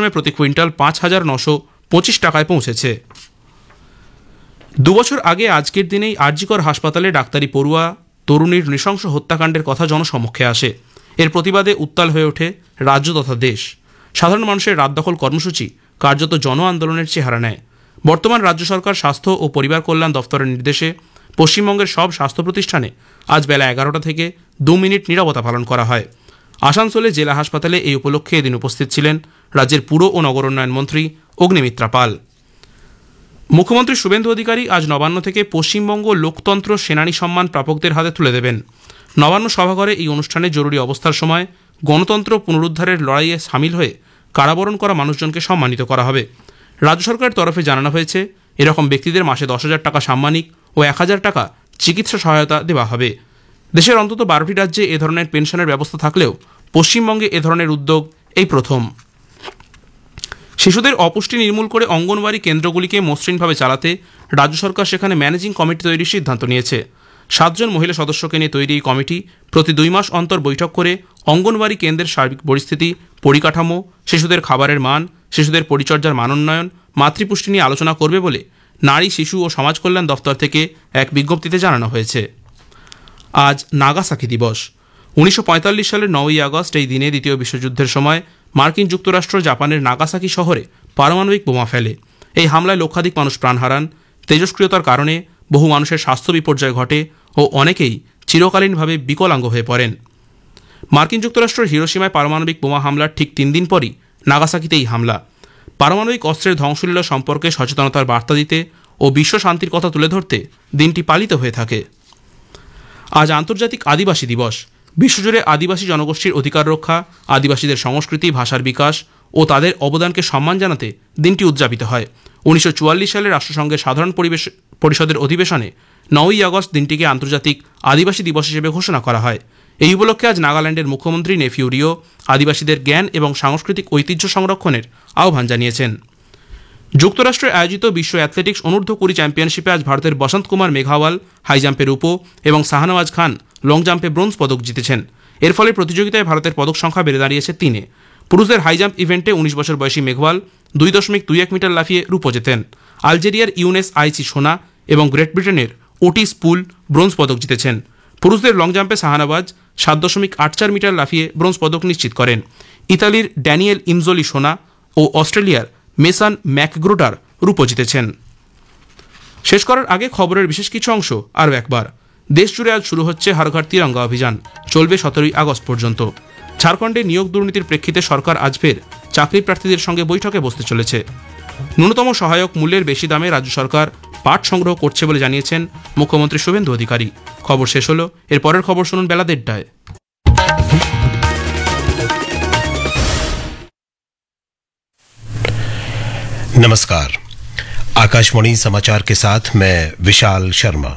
মৌসুমে প্রতি কুইন্টাল 5,925 টাকায় পৌঁছেছে। 2 বছর আগে আজকের দিনেই আরজিকর হাসপাতালে ডাক্তারি পড়ুয়া তরুণীর নৃশংস হত্যাকাণ্ডের কথা জনসমক্ষে আসে। এর প্রতিবাদে উত্তাল হয়ে ওঠে রাজ্য তথা দেশ। সাধারণ মানুষের রাত দখল কর্মসূচি কার্যত জন আন্দোলনের চেহারা নেয়। বর্তমান রাজ্য সরকার স্বাস্থ্য ও পরিবার কল্যাণ দফতরের নির্দেশে পশ্চিমবঙ্গের সব স্বাস্থ্য প্রতিষ্ঠানে আজ বেলা 11টা থেকে 2 মিনিট নীরবতা পালন করা হয়। আসানসোলে জেলা হাসপাতালে এই উপলক্ষে এদিন উপস্থিত ছিলেন রাজ্যের পুর ও নগর উন্নয়ন মন্ত্রী অগ্নিমিত্রা পাল। মুখ্যমন্ত্রী শুভেন্দু অধিকারী আজ নবান্ন থেকে পশ্চিমবঙ্গ লোকতন্ত্র সেনানী সম্মান প্রাপকদের হাতে তুলে দেবেন। নবান্ন সভাঘরে এই অনুষ্ঠানে জরুরি অবস্থার সময় গণতন্ত্র পুনরুদ্ধারের লড়াইয়ে সামিল হয়ে কারাবরণ করা মানুষজনকে সম্মানিত করা হবে। রাজ্য সরকারের তরফে জানানো হয়েছে, এরকম ব্যক্তিদের মাসে 10,000 টাকা সাম্মানিক ও 1,000 টাকা চিকিৎসা সহায়তা দেওয়া হবে। দেশের অন্তত 12টি রাজ্যে এ ধরনের পেনশনের ব্যবস্থা থাকলেও পশ্চিমবঙ্গে এ ধরনের উদ্যোগ এই প্রথম। শিশুদের অপুষ্টি নির্মূল করে অঙ্গনওয়াড়ি কেন্দ্রগুলিকে মসৃণভাবে চালাতে রাজ্য সরকার সেখানে ম্যানেজিং কমিটি তৈরির সিদ্ধান্ত নিয়েছে। 7 জন মহিলা সদস্যকে নিয়ে তৈরি এই কমিটি প্রতি 2 মাস অন্তর বৈঠক করে অঙ্গনওয়াড়ি কেন্দ্রের সার্বিক পরিস্থিতি, পরিকাঠামো, শিশুদের খাবারের মান, শিশুদের পরিচর্যার মানোন্নয়ন, মাতৃপুষ্টি নিয়ে আলোচনা করবে বলে নারী, শিশু ও সমাজ কল্যাণ দফতর থেকে এক বিজ্ঞপ্তিতে জানানো হয়েছে। আজ নাগাসাকি দিবস। 1945 সালের 9ই আগস্ট এই দিনে দ্বিতীয় বিশ্বযুদ্ধের সময় মার্কিন যুক্তরাষ্ট্র জাপানের নাগাসাকি শহরে পারমাণবিক বোমা ফেলে। এই হামলায় লক্ষাধিক মানুষ প্রাণ হারান। তেজস্ক্রিয়তার কারণে বহু মানুষের স্বাস্থ্য বিপর্যয় ঘটে ও অনেকেই চিরকালীনভাবে বিকলাঙ্গ হয়ে পড়েন। মার্কিন যুক্তরাষ্ট্রের হিরোশিমায় পারমাণবিক বোমা হামলার ঠিক 3 দিন পরই নাগাসাকিতে এই হামলা। পারমাণবিক অস্ত্রের ধ্বংসলীলা সম্পর্কে সচেতনতার বার্তা দিতে ও বিশ্ব শান্তির কথা তুলে ধরতে দিনটি পালিত হয়ে থাকে। আজ আন্তর্জাতিক আদিবাসী দিবস। বিশ্বজুড়ে আদিবাসী জনগোষ্ঠীর অধিকার রক্ষা, আদিবাসীদের সংস্কৃতি, ভাষার বিকাশ ও তাদের অবদানকে সম্মান জানাতে দিনটি উদযাপিত হয়। 1944 সালে রাষ্ট্রসংঘের সাধারণ পরিষদের অধিবেশনে 9ই আগস্ট দিনটিকে আন্তর্জাতিক আদিবাসী দিবস হিসেবে ঘোষণা করা হয়। এই উপলক্ষে আজ নাগাল্যান্ডের মুখ্যমন্ত্রী নেফিউ রিও আদিবাসীদের জ্ঞান এবং সাংস্কৃতিক ঐতিহ্য সংরক্ষণের আহ্বান জানিয়েছেন। যুক্তরাষ্ট্রে আয়োজিত বিশ্ব অ্যাথলেটিক্স অনূর্ধ্ব 20 চ্যাম্পিয়নশিপে আজ ভারতের বসন্ত কুমার মেঘাওয়াল হাই জাম্পে রূপো এবং শাহনওয়াজ খান লং জাম্পে ব্রোঞ্জ পদক জিতেছেন। এর ফলে প্রতিযোগিতায় ভারতের পদক সংখ্যা বেড়ে দাঁড়িয়েছে 3-এ। পুরুষদের হাই জাম্প ইভেন্টে 19 বছর বয়সী মেঘওয়াল 2.21 মিটার লাফিয়ে রূপো জেতেন। আলজেরিয়ার ইউনেস আইচি সোনা এবং গ্রেট ব্রিটেনের ওটিস পুল ব্রোঞ্জ পদক জিতেছেন। পুরুষদের লং জাম্পে শাহনওয়াজ 7.84 মিটার লাফিয়ে ব্রোঞ্জ পদক নিশ্চিত করেন। ইতালির ড্যানিয়েল ইমজোলি সোনা ও অস্ট্রেলিয়ার মেসান ম্যাকগ্রোটার রূপো জিতেছেন। শেষ করার আগে খবরের বিশেষ কিছু অংশ আরও একবার। দেশ জুড়ে আজ শুরু হচ্ছে হর ঘর তিরঙ্গা অভিযান, চলবে 17ই আগস্ট পর্যন্ত। ঝাড়খণ্ডে নিয়োগ দুর্নীতির প্রেক্ষিতে সরকার আজ ফের চাকরি প্রার্থীদের সঙ্গে বৈঠকে বসতে চলেছে। ন্যূনতম সহায়ক মূল্যের বেশি দামে রাজ্য সরকার পাট সংগ্রহ করছে বলে জানিয়েছেন মুখ্যমন্ত্রী শুভেন্দু অধিকারী। খবর শেষ হলো, এর পরের খবর শুনুন বেলা 1:30টায়। नमस्कार, आकाशवाणी समाचार के साथ मैं विशाल शर्मा।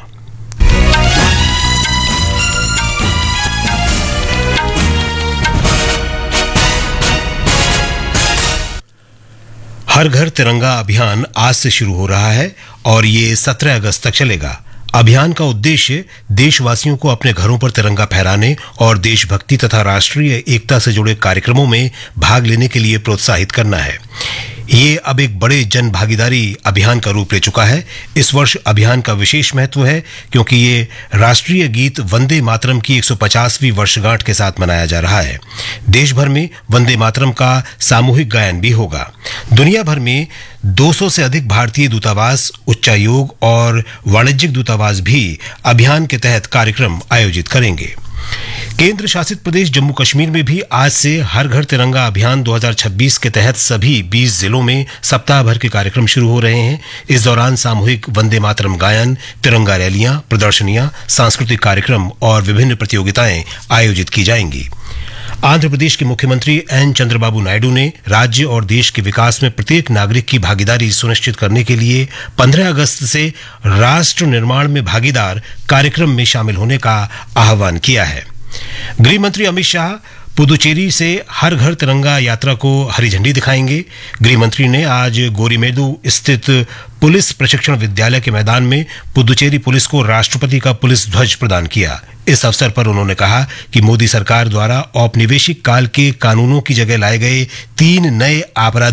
हर घर तिरंगा अभियान आज से शुरू हो रहा है और ये 17 अगस्त तक चलेगा। अभियान का उद्देश्य देशवासियों को अपने घरों पर तिरंगा फहराने और देशभक्ति तथा राष्ट्रीय एकता से जुड़े कार्यक्रमों में भाग लेने के लिए प्रोत्साहित करना है। ये अब एक बड़े जन भागीदारी अभियान का रूप ले चुका है। इस वर्ष अभियान का विशेष महत्व है क्योंकि ये राष्ट्रीय गीत वंदे मातरम की 150वीं वर्षगांठ के साथ मनाया जा रहा है। देश भर में वंदे मातरम का सामूहिक गायन भी होगा। दुनिया भर में 200 से अधिक भारतीय दूतावास, उच्चायोग और वाणिज्यिक दूतावास भी अभियान के तहत कार्यक्रम आयोजित करेंगे। केंद्र शासित प्रदेश जम्मू कश्मीर में भी आज से हर घर तिरंगा अभियान 2026 के तहत सभी 20 जिलों में सप्ताह भर के कार्यक्रम शुरू हो रहे हैं। इस दौरान सामूहिक वंदे मातरम गायन, तिरंगा रैलियां, प्रदर्शनियां, सांस्कृतिक कार्यक्रम और विभिन्न प्रतियोगिताएं आयोजित की जाएंगी। आंध्र प्रदेश के मुख्यमंत्री एन चंद्रबाबू नायडू ने राज्य और देश के विकास में प्रत्येक नागरिक की भागीदारी सुनिश्चित करने के लिए 15 अगस्त से राष्ट्र निर्माण में भागीदार कार्यक्रम में शामिल होने का आह्वान किया है। गृह मंत्री अमित शाह पुदुचेरी से हर घर तिरंगा यात्रा को हरी झंडी दिखाएंगे। गृह मंत्री ने आज गोरीमेदू स्थित पुलिस प्रशिक्षण विद्यालय के मैदान में पुदुचेरी पुलिस को राष्ट्रपति का पुलिस ध्वज प्रदान किया। इस अवसर पर उन्होंने कहा कि मोदी सरकार द्वारा औपनिवेशिक काल के कानूनों की जगह लाए गए 3 नए आपराधिक